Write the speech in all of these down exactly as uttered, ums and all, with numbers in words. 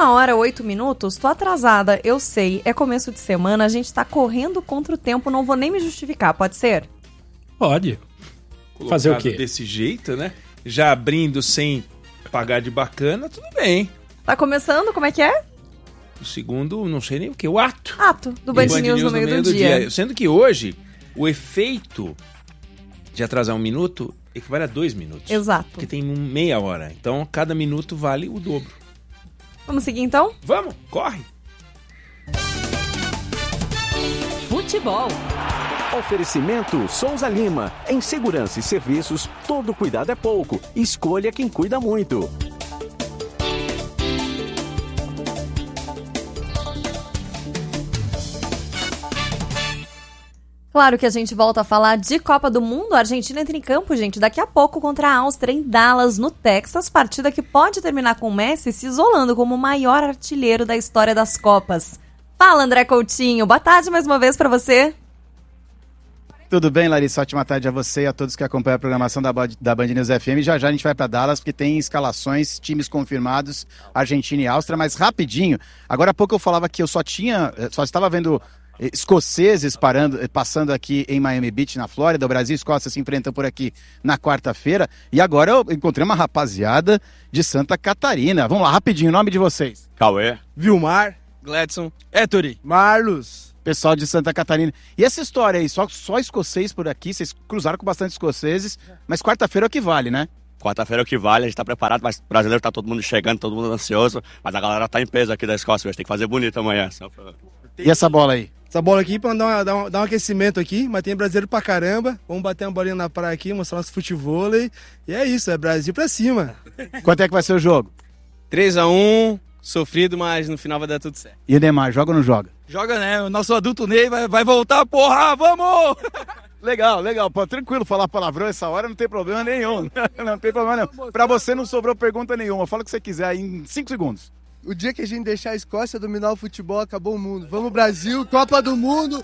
Uma hora, oito minutos, tô atrasada, eu sei, é começo de semana, a gente tá correndo contra o tempo, não vou nem me justificar, pode ser? Pode. Colocado Fazer o quê? Desse jeito, né? Já abrindo sem pagar de bacana, tudo bem. Tá começando, como é que é? O segundo, não sei nem o que, o ato. Ato, do Band, Band News, no meio, do, do dia. dia. Sendo que hoje, o efeito de atrasar um minuto equivale a dois minutos. Exato. Porque tem meia hora, então cada minuto vale o dobro. Vamos seguir então? Vamos, corre! Futebol. Oferecimento Souza Lima. Em segurança e serviços, todo cuidado é pouco. Escolha quem cuida muito. Claro que a gente volta a falar de Copa do Mundo. A Argentina entra em campo, gente, daqui a pouco contra a Áustria em Dallas, no Texas. Partida que pode terminar com o Messi se isolando como o maior artilheiro da história das Copas. Fala, André Coutinho. Boa tarde mais uma vez para você. Tudo bem, Larissa? Ótima tarde a você e a todos que acompanham a programação da, da Band News F M. Já já a gente vai para Dallas porque tem escalações, times confirmados, Argentina e Áustria. Mas rapidinho, agora há pouco eu falava que eu só tinha, só estava vendo escoceses parando, passando aqui em Miami Beach, na Flórida. O Brasil e a Escócia se enfrentam por aqui na quarta-feira. E agora eu encontrei uma rapaziada de Santa Catarina. Vamos lá, rapidinho, o nome de vocês? Cauê, Vilmar, Gladson, Ettore, Marlos. Pessoal de Santa Catarina. E essa história aí, só, só escocês por aqui, vocês cruzaram com bastante escoceses, mas quarta-feira é o que vale, né? quarta-feira é o que vale, a gente tá preparado, mas o brasileiro tá todo mundo chegando, todo mundo ansioso, mas a galera tá em peso aqui da Escócia, a gente tem que fazer bonito amanhã. E essa bola aí? Essa bola aqui pra dar, uma, dar, um, dar um aquecimento aqui, mas tem brasileiro pra caramba. Vamos bater uma bolinha na praia aqui, mostrar nosso futevôlei. E é isso, é Brasil pra cima. Quanto é que vai ser o jogo? três a um, sofrido, mas no final vai dar tudo certo. E o Neymar, joga ou não joga? Joga, né? O nosso adulto Ney vai, vai voltar, porra, vamos! Legal, legal. Pô, tranquilo falar palavrão essa hora, não tem problema nenhum. Não tem problema nenhum. Pra você não sobrou pergunta nenhuma. Fala o que você quiser aí em cinco segundos. O dia que a gente deixar a Escócia dominar o futebol, acabou o mundo. Vamos, Brasil, Copa do Mundo!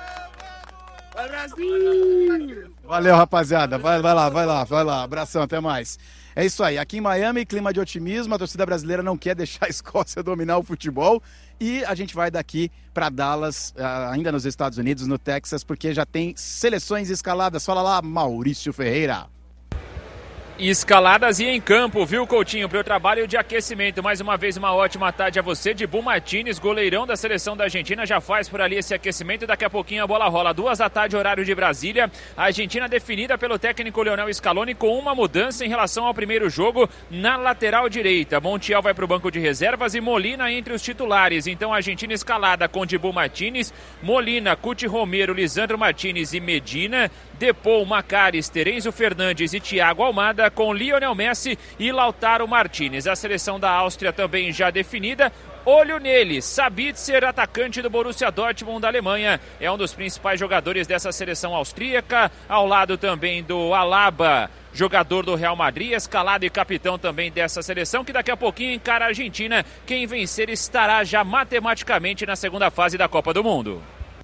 Vai, Brasil! Valeu, rapaziada. Vai, vai lá, vai lá, vai lá. Abração, até mais. É isso aí. Aqui em Miami, clima de otimismo. A torcida brasileira não quer deixar a Escócia dominar o futebol. E a gente vai daqui para Dallas, ainda nos Estados Unidos, no Texas, porque já tem seleções escaladas. Fala lá, Maurício Ferreira. Escaladas e em campo, viu, Coutinho, para o trabalho de aquecimento. Mais uma vez, uma ótima tarde a você. Dibu Martínez, goleirão da seleção da Argentina, já faz por ali esse aquecimento. Daqui a pouquinho a bola rola. Duas da tarde, horário de Brasília. A Argentina definida pelo técnico Lionel Scaloni com uma mudança em relação ao primeiro jogo na lateral direita. Montiel vai para o banco de reservas e Molina entre os titulares. Então a Argentina escalada com Dibu Martínez, Molina, Cuti Romero, Lisandro Martínez e Medina, Depou, Macalister, Enzo Fernandes e Thiago Almada, com Lionel Messi e Lautaro Martínez. A seleção da Áustria também já definida. Olho nele, Sabitzer, atacante do Borussia Dortmund da Alemanha, é um dos principais jogadores dessa seleção austríaca, ao lado também do Alaba, jogador do Real Madrid, escalado e capitão também dessa seleção, que daqui a pouquinho encara a Argentina. Quem vencer estará já matematicamente na segunda fase da Copa do Mundo.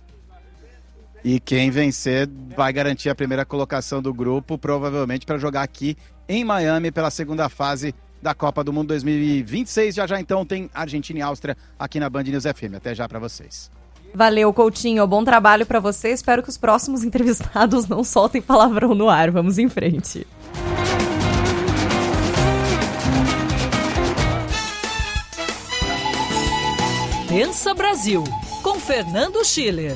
E quem vencer vai garantir a primeira colocação do grupo, provavelmente para jogar aqui em Miami pela segunda fase da Copa do Mundo dois mil e vinte e seis. Já já então tem Argentina e Áustria aqui na Band News F M. Até já para vocês. Valeu, Coutinho. Bom trabalho para você. Espero que os próximos entrevistados não soltem palavrão no ar. Vamos em frente. Pensa Brasil, com Fernando Schiller.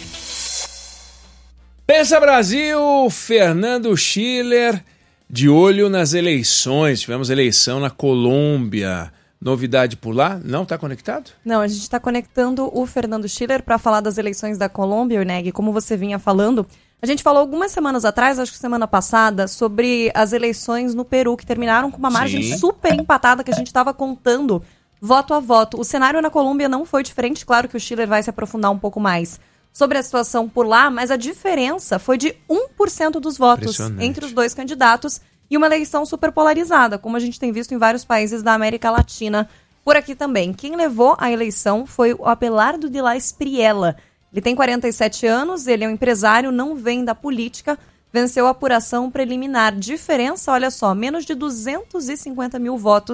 Pensa Brasil, Fernando Schiller, de olho nas eleições. Tivemos eleição na Colômbia. Novidade por lá? Não está conectado? Não, a gente está conectando o Fernando Schiller para falar das eleições da Colômbia, Neg. Como você vinha falando, a gente falou algumas semanas atrás, acho que semana passada, sobre as eleições no Peru, que terminaram com uma margem Sim. super empatada, que a gente estava contando voto a voto. O cenário na Colômbia não foi diferente, claro que o Schiller vai se aprofundar um pouco mais sobre a situação por lá, mas a diferença foi de um por cento dos votos entre os dois candidatos e uma eleição super polarizada, como a gente tem visto em vários países da América Latina, por aqui também. Quem levou a eleição foi o Abelardo de la Espriella. Ele tem quarenta e sete anos, ele é um empresário, não vem da política, venceu a apuração preliminar. Diferença, olha só, menos de duzentos e cinquenta mil votos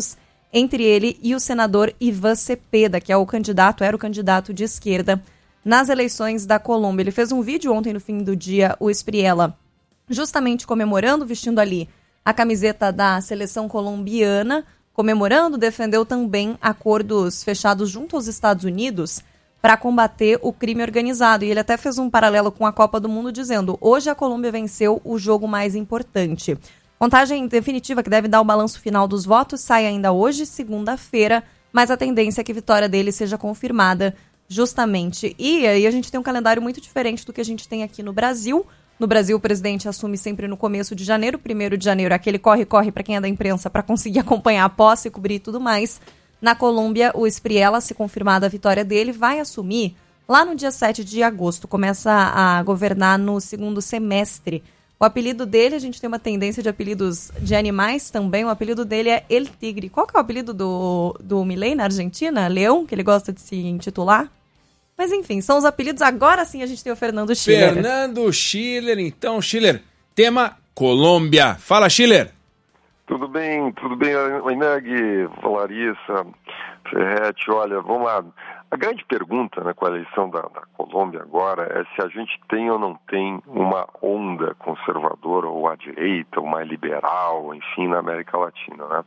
entre ele e o senador Ivan Cepeda, que é o candidato, era o candidato de esquerda nas eleições da Colômbia. Ele fez um vídeo ontem no fim do dia, o Espriella, justamente comemorando, vestindo ali a camiseta da seleção colombiana, comemorando, defendeu também acordos fechados junto aos Estados Unidos para combater o crime organizado. E ele até fez um paralelo com a Copa do Mundo, dizendo: hoje a Colômbia venceu o jogo mais importante. Contagem definitiva, que deve dar o balanço final dos votos, sai ainda hoje, segunda-feira, mas a tendência é que a vitória dele seja confirmada justamente. E aí a gente tem um calendário muito diferente do que a gente tem aqui no Brasil. No Brasil, o presidente assume sempre no começo de janeiro, primeiro de janeiro, aquele corre-corre para quem é da imprensa para conseguir acompanhar a posse, cobrir e tudo mais. Na Colômbia, o Espriella, se confirmada a vitória dele, vai assumir lá no dia sete de agosto. Começa a governar no segundo semestre. O apelido dele, a gente tem uma tendência de apelidos de animais também. O apelido dele é El Tigre. Qual que é o apelido do, do Milei na Argentina? Leão, que ele gosta de se intitular? Mas enfim, são os apelidos. Agora sim a gente tem o Fernando Schiller. Fernando Schiller, então, Schiller, tema Colômbia. Fala, Schiller. Tudo bem, tudo bem, Oineg, Larissa, Ferretti, olha, vamos lá. A grande pergunta, né, com a eleição da, da Colômbia agora é se a gente tem ou não tem uma onda conservadora ou à direita, ou mais liberal, enfim, na América Latina, né?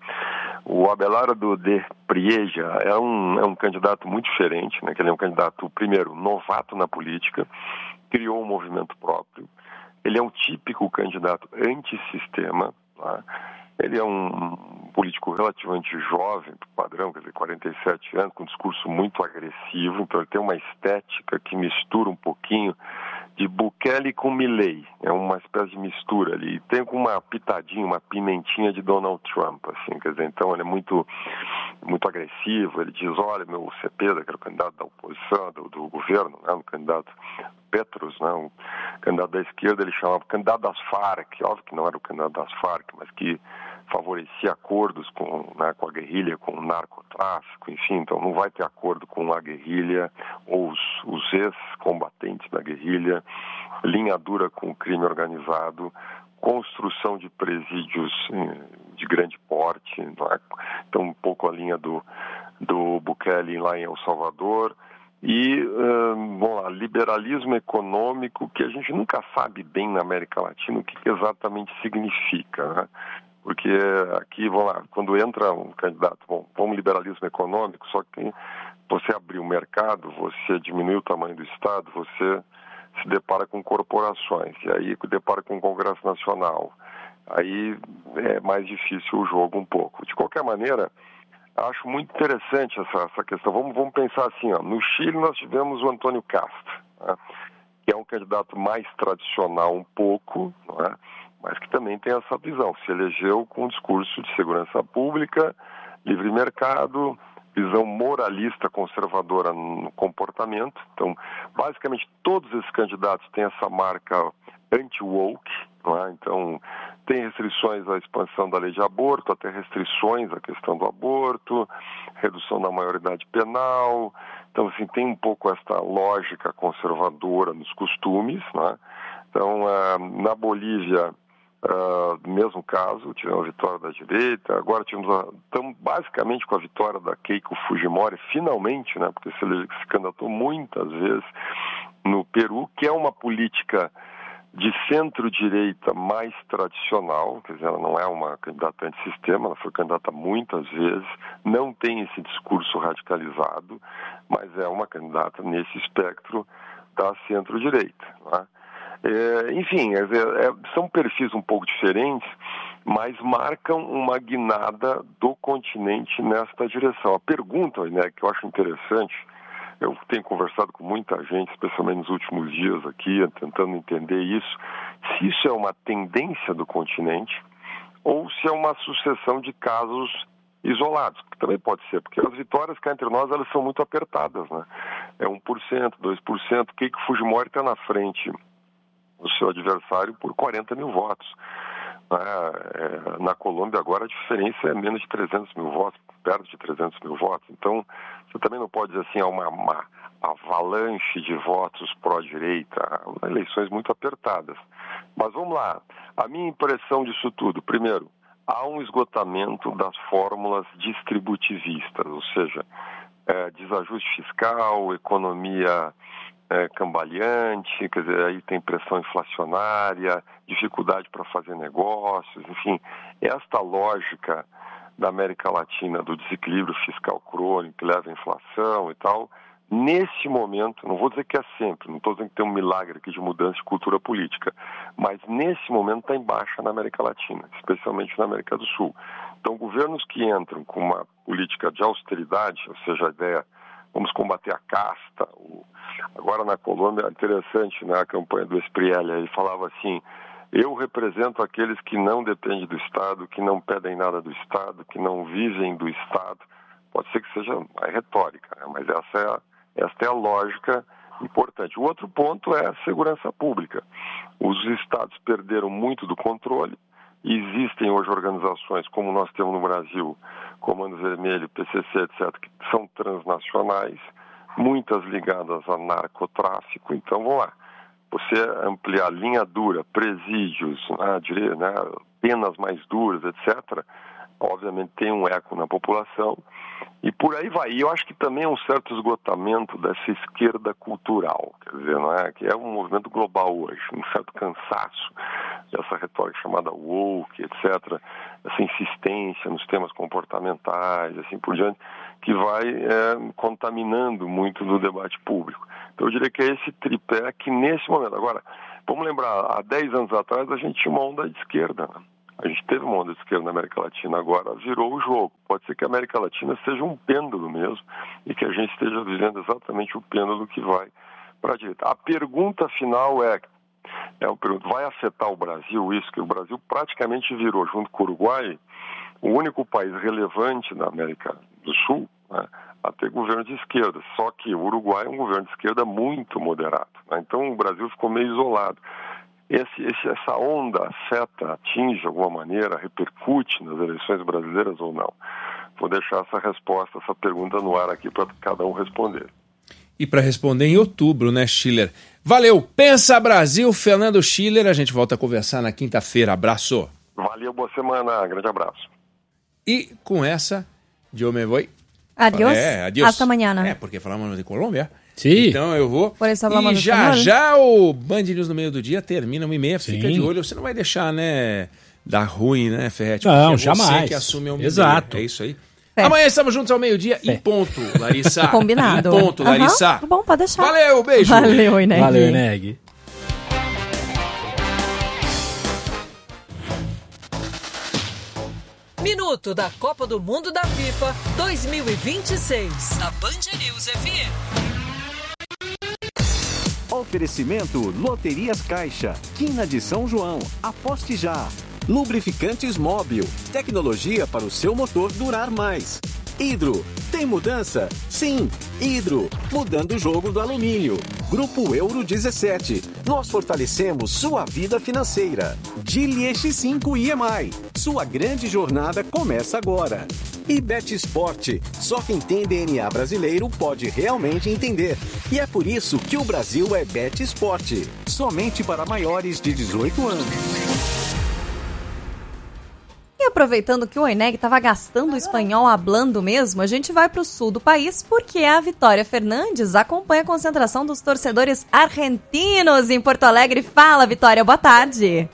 O Abelardo de Prieja é um, é um candidato muito diferente, né? Que ele é um candidato, primeiro, novato na política, criou um movimento próprio, ele é um típico candidato antissistema, né? Ele é um político relativamente jovem, padrão, quer dizer, quarenta e sete anos, com um discurso muito agressivo, então ele tem uma estética que mistura um pouquinho de Bukele com Milei, é uma espécie de mistura ali, tem uma pitadinha, uma pimentinha de Donald Trump, assim, quer dizer, então ele é muito, muito agressivo, ele diz, olha, meu Cepeda, que era o candidato da oposição, do, do governo, né, o candidato Petros, né, o candidato da esquerda, ele chamava candidato das Farc, óbvio que não era o candidato das Farc, mas que favorecia acordos com, né, com a guerrilha, com o narcotráfico, enfim, então não vai ter acordo com a guerrilha ou os, os ex-combatentes da guerrilha, linha dura com o crime organizado, construção de presídios de grande porte, né? Então um pouco a linha do, do Bukele lá em El Salvador, e, hum, bom lá, liberalismo econômico, que a gente nunca sabe bem na América Latina o que exatamente significa, né? Porque aqui, vamos lá, quando entra um candidato, bom, vamos liberalismo econômico, só que você abrir o mercado, você diminui o tamanho do Estado, você se depara com corporações, e aí depara com o Congresso Nacional. Aí é mais difícil o jogo um pouco. De qualquer maneira, acho muito interessante essa, essa questão. Vamos, vamos pensar assim, ó, no Chile nós tivemos o Antônio Castro, né, que é um candidato mais tradicional um pouco, não é? Mas que também tem essa visão, se elegeu com um discurso de segurança pública, livre mercado, visão moralista conservadora no comportamento. Então, basicamente, todos esses candidatos têm essa marca anti-woke, não é? Então, tem restrições à expansão da lei de aborto, até restrições à questão do aborto, redução da maioridade penal. Então, assim, tem um pouco essa lógica conservadora nos costumes, não é? Então, na Bolívia, Uh, mesmo caso, tivemos a vitória da direita, agora tivemos a, estamos basicamente com a vitória da Keiko Fujimori, finalmente, né, porque se, ele, se candidatou muitas vezes no Peru, que é uma política de centro-direita mais tradicional, quer dizer, ela não é uma candidata antissistema, ela foi candidata muitas vezes, não tem esse discurso radicalizado, mas é uma candidata nesse espectro da centro-direita, né? É, enfim, é, é, são perfis um pouco diferentes, mas marcam uma guinada do continente nesta direção. A pergunta, né, que eu acho interessante, eu tenho conversado com muita gente, especialmente nos últimos dias aqui, tentando entender isso, se isso é uma tendência do continente ou se é uma sucessão de casos isolados, que também pode ser, porque as vitórias cá entre nós, elas são muito apertadas, né? É um por cento, dois por cento, o Keiko Fujimori está na frente o seu adversário por quarenta mil votos. É, na Colômbia agora a diferença é menos de trezentos mil votos, perto de trezentos mil votos. Então, você também não pode dizer assim, há uma, uma avalanche de votos pró-direita, eleições muito apertadas. Mas vamos lá, a minha impressão disso tudo, primeiro, há um esgotamento das fórmulas distributivistas, ou seja, é, desajuste fiscal, economia é, cambaleante, quer dizer, aí tem pressão inflacionária, dificuldade para fazer negócios, enfim, esta lógica da América Latina do desequilíbrio fiscal crônico que leva à inflação e tal, nesse momento, não vou dizer que é sempre, não estou dizendo que tem um milagre aqui de mudança de cultura política, mas nesse momento está em baixa na América Latina, especialmente na América do Sul. Então, governos que entram com uma política de austeridade, ou seja, a ideia, vamos combater a casta. O... Agora na Colômbia, interessante, né, a campanha do Espriella, ele falava assim, eu represento aqueles que não dependem do Estado, que não pedem nada do Estado, que não vivem do Estado. Pode ser que seja a retórica, né? Mas essa é, a, esta é a lógica importante. O outro ponto é a segurança pública. Os Estados perderam muito do controle. Existem hoje organizações, como nós temos no Brasil, Comando Vermelho, P C C, etcétera, que são transnacionais, muitas ligadas a narcotráfico. Então, vamos lá. Você ampliar linha dura, presídios, né, né, penas mais duras, etcétera, obviamente tem um eco na população e por aí vai. E eu acho que também é um certo esgotamento dessa esquerda cultural, quer dizer, não é? Que é um movimento global hoje, um certo cansaço dessa retórica chamada woke, etcétera, essa insistência nos temas comportamentais, assim por diante, que vai é, contaminando muito do debate público. Então eu diria que é esse tripé que nesse momento, agora, vamos lembrar, há dez anos atrás a gente tinha uma onda de esquerda, né? A gente teve uma onda de esquerda na América Latina, agora virou o jogo. Pode ser que a América Latina seja um pêndulo mesmo e que a gente esteja vivendo exatamente o pêndulo que vai para a direita. A pergunta final é, é uma pergunta, vai afetar o Brasil isso? Que o Brasil praticamente virou, junto com o Uruguai, o único país relevante da América do Sul, né, a ter governo de esquerda. Só que o Uruguai é um governo de esquerda muito moderado, né? Então o Brasil ficou meio isolado. Esse, esse, essa onda afeta, atinge de alguma maneira, repercute nas eleições brasileiras ou não? Vou deixar essa resposta, essa pergunta no ar aqui para cada um responder. E para responder em outubro, né, Schiller? Valeu! Pensa Brasil, Fernando Schiller. A gente volta a conversar na quinta-feira. Abraço! Valeu, boa semana. Grande abraço. E com essa, eu me vou. Adiós. É, adiós. Hasta mañana. É, porque falamos de Colômbia. Sim. Então eu vou. Por isso e já, já o Band News no meio do dia termina uma e meia. Fica de olho. Você não vai deixar, né, dar ruim, né, Ferretti? Não, porque jamais. É você que assume o meio. Exato. É isso aí. Fé. Amanhã estamos juntos ao meio-dia em ponto, Larissa. Combinado. Em ponto, Larissa. Uhum, tá bom, pode deixar. Valeu, beijo. Valeu, Ineg. Valeu, Ineg. Minuto da Copa do Mundo da FIFA dois mil e vinte e seis. Da Band News F M. Oferecimento Loterias Caixa, Quina de São João, aposte já. Lubrificantes Móbil, tecnologia para o seu motor durar mais. Hidro, tem mudança? Sim, Hidro, mudando o jogo do alumínio. Grupo Euro dezessete, nós fortalecemos sua vida financeira. Geely X cinco I M I, sua grande jornada começa agora. E Bet Sport, só quem tem D N A brasileiro pode realmente entender. E é por isso que o Brasil é Bet Sport, somente para maiores de dezoito anos. E aproveitando que o Ineg estava gastando o espanhol hablando mesmo, a gente vai para o sul do país porque a Vitória Fernandes acompanha a concentração dos torcedores argentinos em Porto Alegre. Fala, Vitória, boa tarde.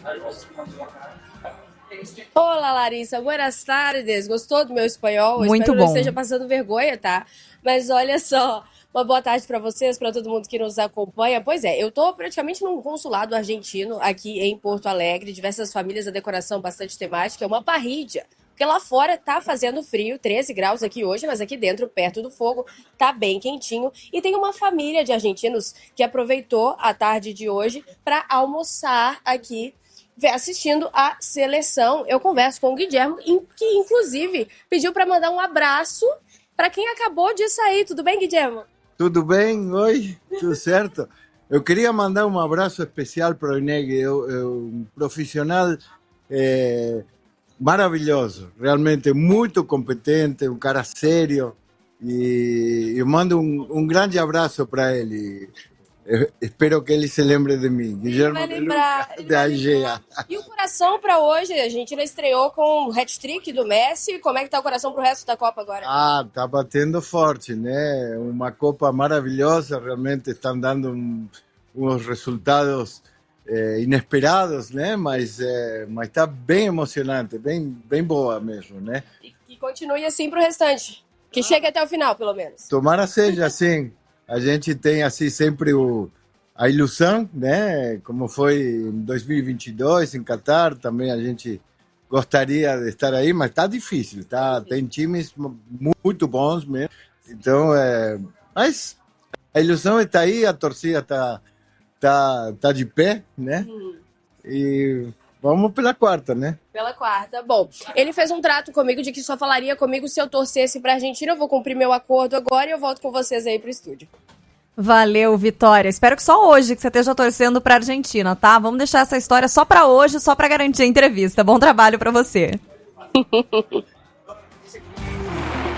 Olá, Larissa, buenas tardes. Gostou do meu espanhol? Muito Espero bom. Não esteja passando vergonha, tá? Mas olha só, uma boa tarde para vocês, para todo mundo que nos acompanha. Pois é, eu tô praticamente num consulado argentino aqui em Porto Alegre, diversas famílias, a decoração bastante temática, é uma parrídia. Porque lá fora tá fazendo frio, treze graus aqui hoje, mas aqui dentro, perto do fogo, tá bem quentinho. E tem uma família de argentinos que aproveitou a tarde de hoje para almoçar aqui, assistindo a seleção. Eu converso com o Guilherme, que inclusive pediu para mandar um abraço para quem acabou de sair. Tudo bem, Guilherme? Tudo bem? Oi? Tudo certo? Eu queria mandar um abraço especial para o Ineg, é um profissional é, maravilhoso, realmente muito competente, um cara sério, e eu mando um, um grande abraço para ele. Eu espero que ele se lembre de mim. Guilherme vai lembrar, de, ele de vai Algea. E o coração para hoje? A Argentina estreou com o hat-trick do Messi. Como é que tá o coração pro resto da Copa agora? Ah, tá batendo forte, né? Uma Copa maravilhosa, realmente estão dando um, uns resultados eh, inesperados, né? Mas eh, mas tá bem emocionante, bem bem boa mesmo, né? E que continue assim pro restante. Que chegue até o final, pelo menos. Tomara seja assim. A gente tem assim sempre o, a ilusão, né? Como foi em dois mil e vinte e dois em Qatar, também a gente gostaria de estar aí, mas tá difícil, tá? Tem times muito bons mesmo. Então, é, mas a ilusão está aí, a torcida tá tá tá de pé, né? Uhum. E vamos pela quarta, né? Pela quarta. Bom, ele fez um trato comigo de que só falaria comigo se eu torcesse pra Argentina. Eu vou cumprir meu acordo agora e eu volto com vocês aí pro estúdio. Valeu, Vitória. Espero que só hoje que você esteja torcendo pra Argentina, tá? Vamos deixar essa história só pra hoje, só pra garantir a entrevista. Bom trabalho pra você.